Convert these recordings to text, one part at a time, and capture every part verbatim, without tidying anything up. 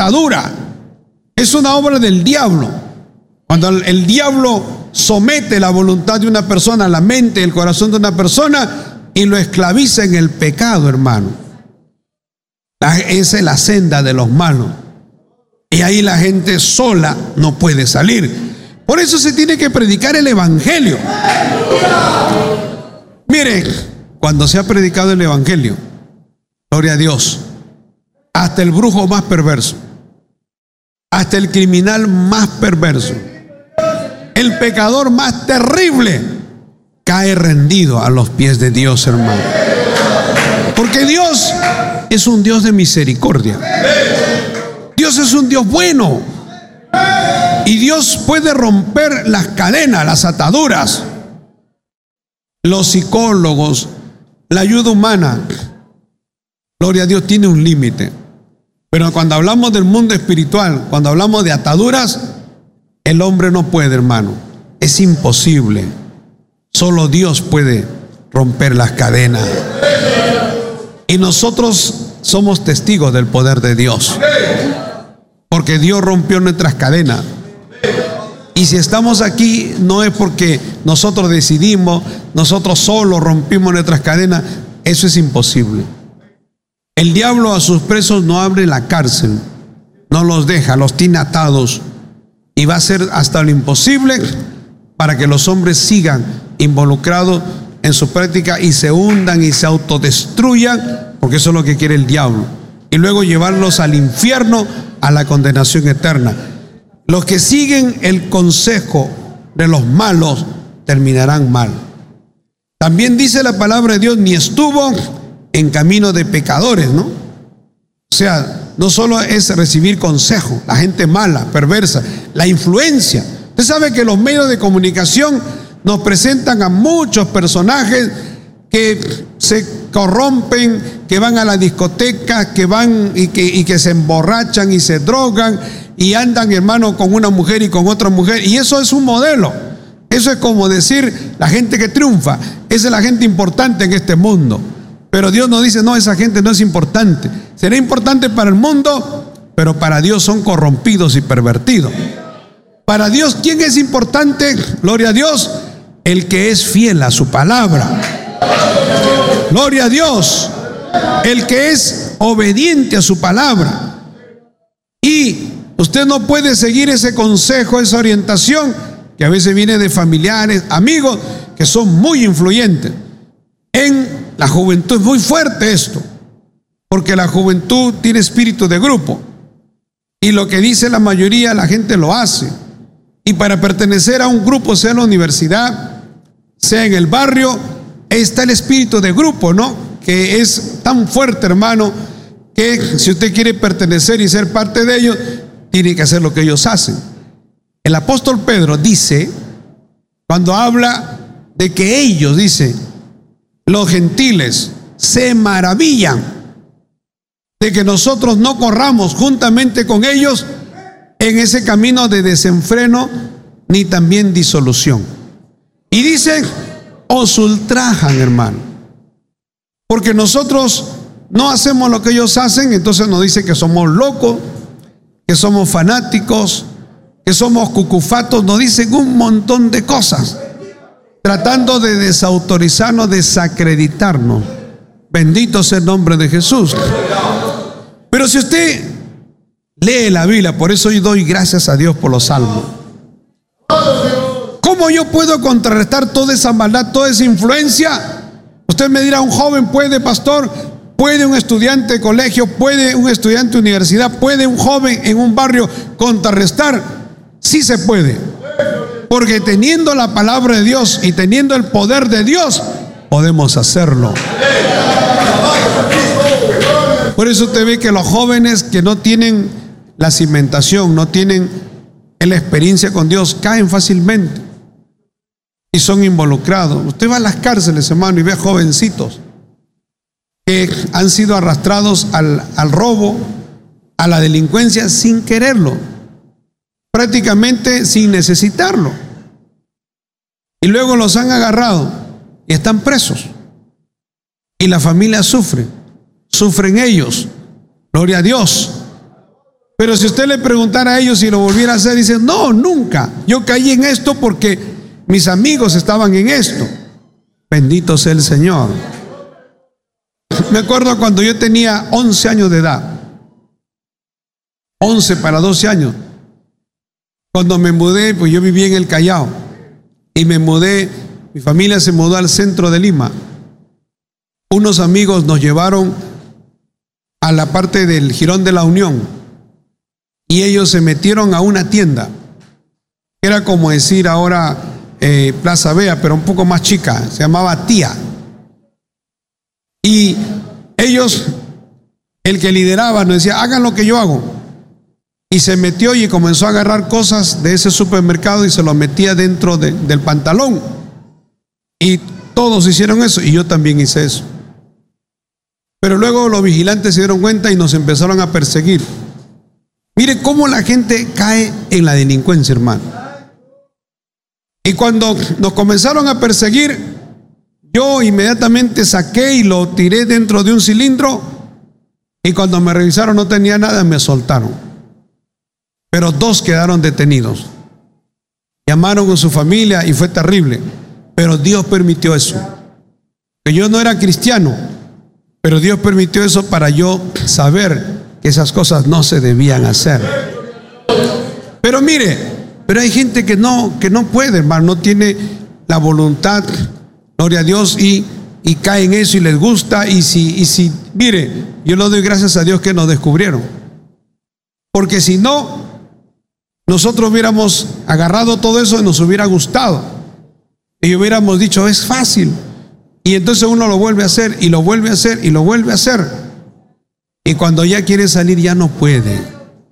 atadura. Es una obra del diablo. Cuando el, el diablo somete la voluntad de una persona, la mente, el corazón de una persona y lo esclaviza en el pecado, hermano. La, esa es la senda de los malos. Y ahí la gente sola no puede salir. Por eso se tiene que predicar el evangelio. Miren, cuando se ha predicado el evangelio, gloria a Dios, hasta el brujo más perverso, hasta el criminal más perverso, el pecador más terrible, cae rendido a los pies de Dios, hermano. Porque Dios es un Dios de misericordia. Dios es un Dios bueno. Y Dios puede romper las cadenas, las ataduras. Los psicólogos, la ayuda humana, gloria a Dios, tiene un límite. Pero cuando hablamos del mundo espiritual, cuando hablamos de ataduras, el hombre no puede, hermano. Es imposible. Solo Dios puede romper las cadenas. Y nosotros somos testigos del poder de Dios. Porque Dios rompió nuestras cadenas. Y si estamos aquí, no es porque nosotros decidimos, nosotros solo rompimos nuestras cadenas. Eso es imposible. El diablo a sus presos no abre la cárcel, no los deja, los tiene atados. Y va a hacer hasta lo imposible para que los hombres sigan involucrados en su práctica y se hundan y se autodestruyan, porque eso es lo que quiere el diablo. Y luego llevarlos al infierno, a la condenación eterna. Los que siguen el consejo de los malos terminarán mal. También dice la palabra de Dios, ni estuvo en camino de pecadores, ¿no? O sea, no solo es recibir consejo, la gente mala, perversa, la influencia. Usted sabe que los medios de comunicación nos presentan a muchos personajes que se corrompen, que van a la discoteca, que van y que, y que se emborrachan y se drogan y andan, hermano, con una mujer y con otra mujer. Y eso es un modelo. Eso es como decir, la gente que triunfa, esa es la gente importante en este mundo. Pero Dios nos dice, no, esa gente no es importante. Será importante para el mundo, pero para Dios son corrompidos y pervertidos. Para Dios, ¿quién es importante? Gloria a Dios, el que es fiel a su palabra. Gloria a Dios, el que es obediente a su palabra. Y usted no puede seguir ese consejo, esa orientación, que a veces viene de familiares, amigos, que son muy influyentes. En la juventud es muy fuerte esto, porque la juventud tiene espíritu de grupo. Y lo que dice la mayoría, la gente lo hace. Y para pertenecer a un grupo, sea en la universidad, sea en el barrio, está el espíritu de grupo, ¿no? Que es tan fuerte, hermano, que si usted quiere pertenecer y ser parte de ellos, tiene que hacer lo que ellos hacen. El apóstol Pedro dice, cuando habla de que ellos, dice, los gentiles se maravillan de que nosotros no corramos juntamente con ellos en ese camino de desenfreno ni también disolución. Y dice, os ultrajan, hermano, porque nosotros no hacemos lo que ellos hacen. Entonces nos dicen que somos locos, que somos fanáticos, que somos cucufatos, nos dicen un montón de cosas, tratando de desautorizarnos, desacreditarnos. Bendito sea el nombre de Jesús. Pero si usted lee la Biblia, por eso yo doy gracias a Dios por los salmos. ¿Cómo yo puedo contrarrestar toda esa maldad, toda esa influencia? Usted me dirá, un joven puede, pastor, puede un estudiante de colegio, puede un estudiante de universidad, puede un joven en un barrio contrarrestar. Sí se puede, porque teniendo la palabra de Dios y teniendo el poder de Dios, podemos hacerlo. Por eso usted ve que los jóvenes que no tienen la cimentación, no tienen la experiencia con Dios, caen fácilmente y son involucrados. Usted va a las cárceles, hermano, y ve a jovencitos que han sido arrastrados al, al robo, a la delincuencia sin quererlo, prácticamente sin necesitarlo. Y luego los han agarrado y están presos. Y la familia sufre, sufren ellos, gloria a Dios. Pero si usted le preguntara a ellos si lo volviera a hacer, dicen, no, nunca. Yo caí en esto porque mis amigos estaban en esto. Bendito sea el Señor. Me acuerdo cuando yo tenía once años de edad. once para doce años. Cuando me mudé, pues yo vivía en el Callao. Y me mudé, mi familia se mudó al centro de Lima. Unos amigos nos llevaron a la parte del Jirón de la Unión. Y ellos se metieron a una tienda. Era como decir ahora eh, Plaza Vea, pero un poco más chica. Se llamaba Tía. Y ellos, el que lideraba, nos decía, hagan lo que yo hago. Y se metió y comenzó a agarrar cosas de ese supermercado y se lo metía dentro de, del pantalón. Y todos hicieron eso y yo también hice eso. Pero luego los vigilantes se dieron cuenta y nos empezaron a perseguir. Mire cómo la gente cae en la delincuencia, hermano. Y cuando nos comenzaron a perseguir, yo inmediatamente saqué y lo tiré dentro de un cilindro. Y cuando me revisaron no tenía nada, me soltaron. Pero dos quedaron detenidos. Llamaron a su familia y fue terrible. Pero Dios permitió eso. Que yo no era cristiano, pero Dios permitió eso para yo saber que esas cosas no se debían hacer. Pero mire, pero hay gente que no, que no puede, hermano, no tiene la voluntad, gloria a Dios, y, y cae en eso y les gusta. Y si, y si, mire, yo le doy gracias a Dios que nos descubrieron. Porque si no, nosotros hubiéramos agarrado todo eso y nos hubiera gustado. Y hubiéramos dicho, es fácil. Y entonces uno lo vuelve a hacer y lo vuelve a hacer y lo vuelve a hacer. Y cuando ya quiere salir ya no puede.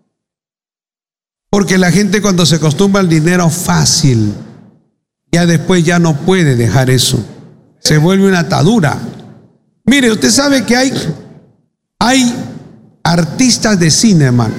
Porque la gente cuando se acostumbra al dinero fácil, ya después ya no puede dejar eso. Se vuelve una atadura. Mire, usted sabe que hay, hay artistas de cine, hermano.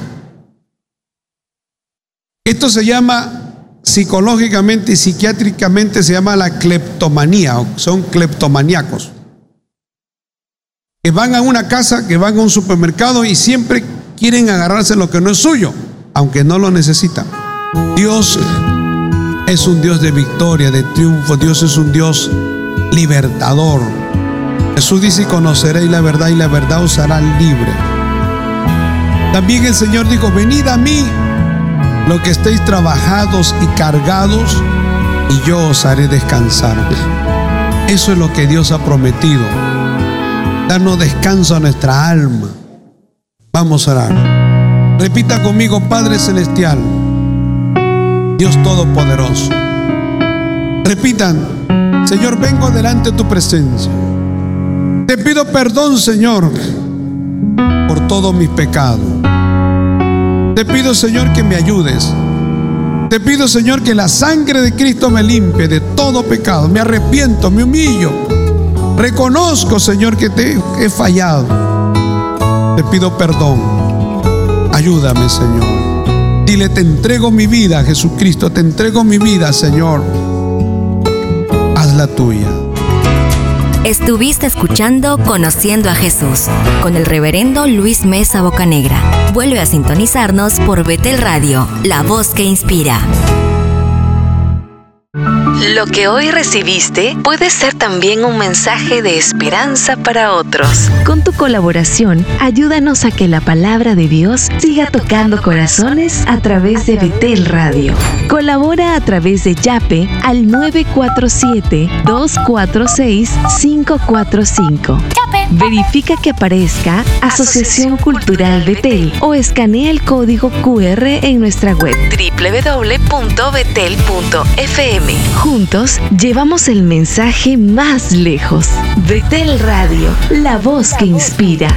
Esto se llama psicológicamente y psiquiátricamente, se llama la cleptomanía. Son cleptomaníacos. Que van a una casa, que van a un supermercado y siempre quieren agarrarse lo que no es suyo, aunque no lo necesitan. Dios es un Dios de victoria, de triunfo. Dios es un Dios libertador. Jesús dice, conoceréis la verdad y la verdad os hará libre. También el Señor dijo, venid a mí, los que estéis trabajados y cargados, y yo os haré descansar. Eso es lo que Dios ha prometido. Darnos descanso a nuestra alma. Vamos a orar. Repita conmigo, Padre Celestial, Dios Todopoderoso. Repitan, Señor, vengo delante de tu presencia. Te pido perdón, Señor, por todos mis pecados. Te pido, Señor, que me ayudes. Te pido, Señor, que la sangre de Cristo me limpie de todo pecado. Me arrepiento, me humillo. Reconozco, Señor, que te he fallado. Te pido perdón. Ayúdame, Señor. Dile, te entrego mi vida, Jesucristo. Te entrego mi vida, Señor. Haz la tuya. Estuviste escuchando Conociendo a Jesús con el reverendo Luis Mesa Bocanegra. Vuelve a sintonizarnos por Betel Radio, la voz que inspira. Lo que hoy recibiste puede ser también un mensaje de esperanza para otros. Con tu colaboración, ayúdanos a que la palabra de Dios siga tocando corazones a través de Betel Radio. Colabora a través de Yape al nueve cuatro siete, dos cuatro seis, cinco cuatro cinco. Verifica que aparezca Asociación Cultural Betel o escanea el código cu erre en nuestra web doble u doble u doble u punto betel punto efe eme. Juntos llevamos el mensaje más lejos. Betel Radio, la voz que inspira.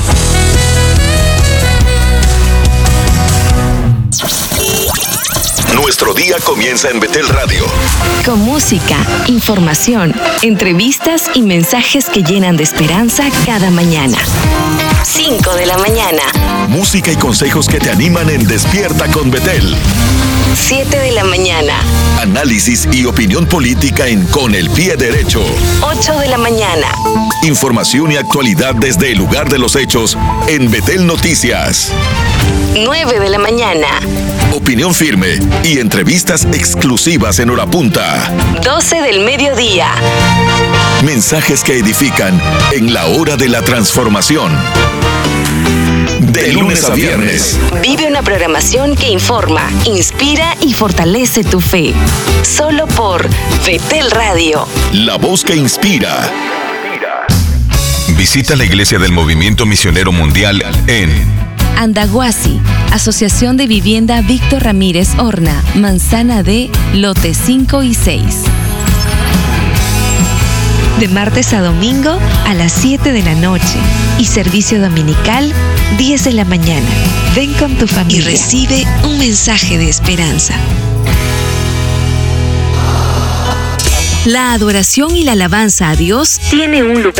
Nuestro día comienza en Betel Radio. Con música, información, entrevistas y mensajes que llenan de esperanza cada mañana. cinco de la mañana. Música y consejos que te animan en Despierta con Betel. siete de la mañana. Análisis y opinión política en Con el Pie Derecho. ocho de la mañana. Información y actualidad desde el lugar de los hechos en Betel Noticias. nueve de la mañana. Opinión firme y entrevistas exclusivas en hora punta. doce del mediodía. Mensajes que edifican en la hora de la transformación. De lunes a viernes. Vive una programación que informa, inspira y fortalece tu fe. Solo por Betel Radio. La voz que inspira. Visita la Iglesia del Movimiento Misionero Mundial en Andahuasi, Asociación de Vivienda Víctor Ramírez Horna, Manzana D, Lote cinco y seis. De martes a domingo a las siete de la noche y servicio dominical diez de la mañana. Ven con tu familia y recibe un mensaje de esperanza. La adoración y la alabanza a Dios tiene un lugar